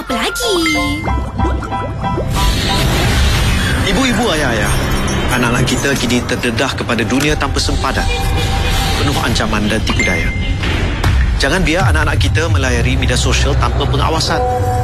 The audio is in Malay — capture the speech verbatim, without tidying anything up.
apa lagi? Ibu-ibu, ayah-ayah, anak-anak kita kini terdedah kepada dunia tanpa sempadan, penuh ancaman dan tipu daya. Jangan biar anak-anak kita melayari media sosial tanpa pengawasan.